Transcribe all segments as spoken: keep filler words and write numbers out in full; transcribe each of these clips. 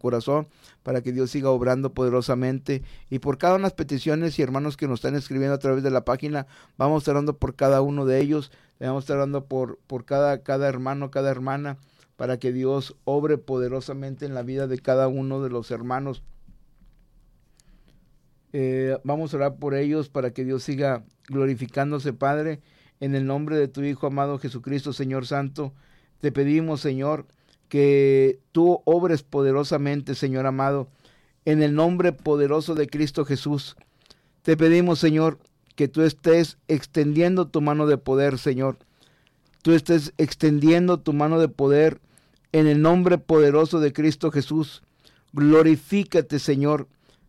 corazón, para que Dios siga obrando poderosamente. Y por cada una de las peticiones y hermanos que nos están escribiendo a través de la página, vamos a estar orando por cada uno de ellos, vamos a estar orando por, por cada, cada hermano, cada hermana, para que Dios obre poderosamente en la vida de cada uno de los hermanos. Eh, vamos a orar por ellos para que Dios siga glorificándose, Padre, en el nombre de tu Hijo amado Jesucristo, Señor Santo. Te pedimos, Señor, que tú obres poderosamente, Señor amado, en el nombre poderoso de Cristo Jesús. Te pedimos, Señor, que tú estés extendiendo tu mano de poder, Señor. Tú estés extendiendo tu mano de poder en el nombre poderoso de Cristo Jesús. Glorifícate, Señor.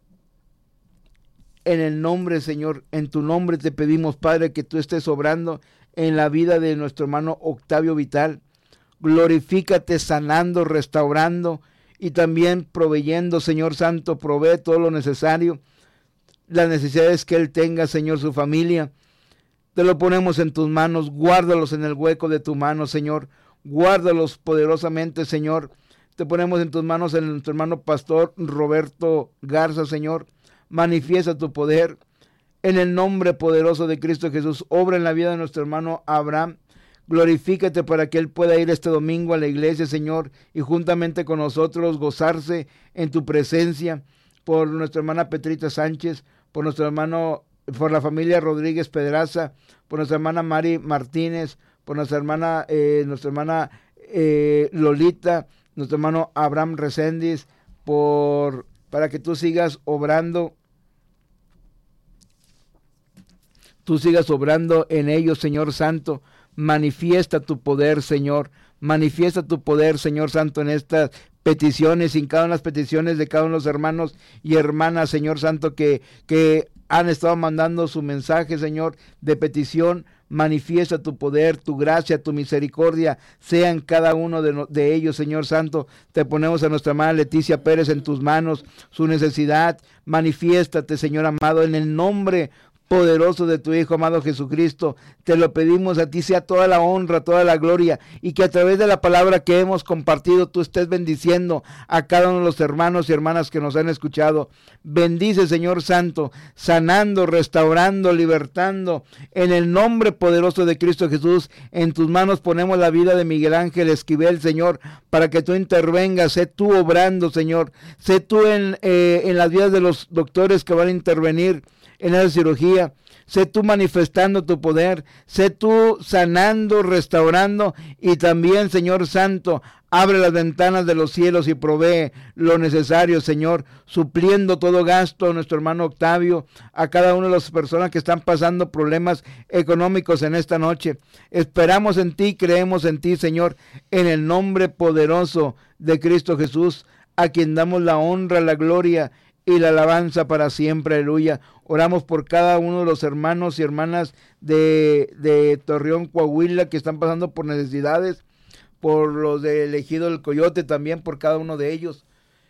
En el nombre, Señor, en tu nombre te pedimos, Padre, que tú estés obrando en la vida de nuestro hermano Octavio Vital. Glorifícate sanando, restaurando y también proveyendo, Señor Santo, provee todo lo necesario, las necesidades que él tenga, Señor, su familia. Te lo ponemos en tus manos, guárdalos en el hueco de tu mano, Señor. Guárdalos poderosamente, Señor. Te ponemos en tus manos en nuestro hermano pastor Roberto Garza, Señor. Manifiesta tu poder en el nombre poderoso de Cristo Jesús. Obra en la vida de nuestro hermano Abraham. Glorifícate para que él pueda ir este domingo a la iglesia, Señor, y juntamente con nosotros gozarse en tu presencia. Por nuestra hermana Petrita Sánchez, por nuestro hermano, por la familia Rodríguez Pedraza, por nuestra hermana Mari Martínez, por nuestra hermana, eh, nuestra hermana eh, Lolita, nuestro hermano Abraham Reséndiz, por para que tú sigas obrando. Tú sigas obrando en ellos, Señor Santo. Manifiesta tu poder, Señor. Manifiesta tu poder, Señor Santo, en estas peticiones, en cada una de las peticiones de cada uno de los hermanos y hermanas, Señor Santo, que, que han estado mandando su mensaje, Señor, de petición. Manifiesta tu poder, tu gracia, tu misericordia, sea en cada uno de, de ellos, Señor Santo. Te ponemos a nuestra hermana Leticia Pérez en tus manos, su necesidad. Manifiéstate, Señor amado, en el nombre poderoso de tu Hijo amado Jesucristo. Te lo pedimos, a ti sea toda la honra, toda la gloria, y que a través de la palabra que hemos compartido tú estés bendiciendo a cada uno de los hermanos y hermanas que nos han escuchado. Bendice, Señor Santo, sanando, restaurando, libertando, en el nombre poderoso de Cristo Jesús. En tus manos ponemos la vida de Miguel Ángel Esquivel, Señor, para que tú intervengas. Sé tú obrando, Señor. Sé tú en, eh, en las vidas de los doctores que van a intervenir en esa cirugía. Sé tú manifestando tu poder, sé tú sanando, restaurando, y también, Señor Santo, abre las ventanas de los cielos y provee lo necesario, Señor, supliendo todo gasto a nuestro hermano Octavio, a cada una de las personas que están pasando problemas económicos en esta noche. Esperamos en ti, creemos en ti, Señor, en el nombre poderoso de Cristo Jesús, a quien damos la honra, la gloria y la alabanza para siempre. Aleluya. Oramos por cada uno de los hermanos y hermanas de, de Torreón, Coahuila, que están pasando por necesidades, por los del Ejido del Coyote, también por cada uno de ellos.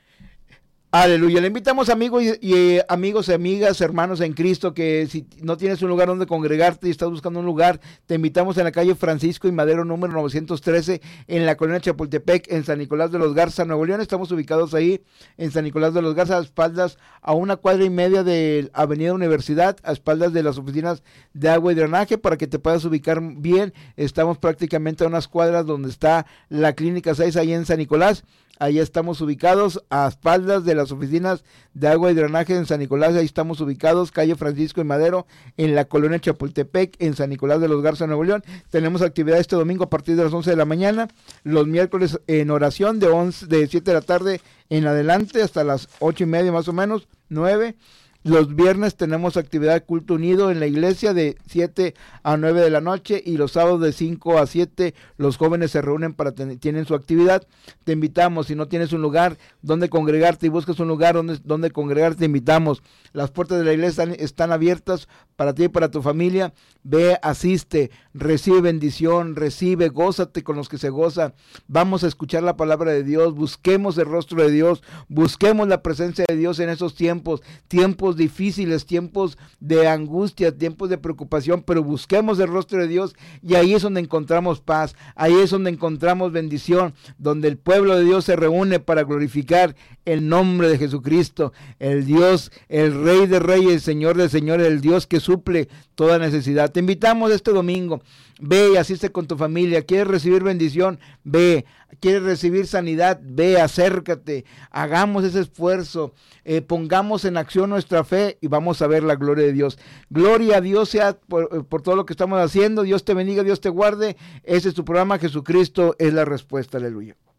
Aleluya. Le invitamos, amigos y, y amigos y amigas, hermanos en Cristo, que si no tienes un lugar donde congregarte y estás buscando un lugar, te invitamos en la calle Francisco y Madero número novecientos trece, en la colonia Chapultepec, en San Nicolás de los Garza, Nuevo León. Estamos ubicados ahí en San Nicolás de los Garza, a espaldas, a una cuadra y media de Avenida Universidad, a espaldas de las oficinas de agua y drenaje, para que te puedas ubicar bien. Estamos prácticamente a unas cuadras donde está la Clínica seis, ahí en San Nicolás. Ahí estamos ubicados, a espaldas de las oficinas de agua y drenaje en San Nicolás. Ahí estamos ubicados, calle Francisco y Madero, en la colonia Chapultepec, en San Nicolás de los Garza, Nuevo León. Tenemos actividad este domingo a partir de las once de la mañana, los miércoles en oración de, once, de siete de la tarde en adelante hasta las ocho y media más o menos, nueve. Los viernes tenemos actividad Culto Unido en la iglesia de siete a nueve de la noche, y los sábados de cinco a siete los jóvenes se reúnen para tener, tienen su actividad. Te invitamos, si no tienes un lugar donde congregarte y buscas un lugar donde, donde congregarte, te invitamos. Las puertas de la iglesia están, están abiertas para ti y para tu familia. Ve, asiste. recibe bendición, recibe, gózate con los que se gozan. Vamos a escuchar la palabra de Dios, busquemos el rostro de Dios, busquemos la presencia de Dios en esos tiempos, tiempos difíciles, tiempos de angustia, tiempos de preocupación, pero busquemos el rostro de Dios y ahí es donde encontramos paz, ahí es donde encontramos bendición, donde el pueblo de Dios se reúne para glorificar el nombre de Jesucristo, el Dios, el Rey de Reyes, Señor de Señores, el Dios que suple toda necesidad. Te invitamos este domingo, ve y asiste con tu familia. ¿Quieres recibir bendición? Ve. ¿Quieres recibir sanidad? Ve, acércate, hagamos ese esfuerzo, eh, pongamos en acción nuestra fe y vamos a ver la gloria de Dios. Gloria a Dios sea por, por todo lo que estamos haciendo. Dios te bendiga, Dios te guarde. Ese es tu programa, Jesucristo es la respuesta. Aleluya.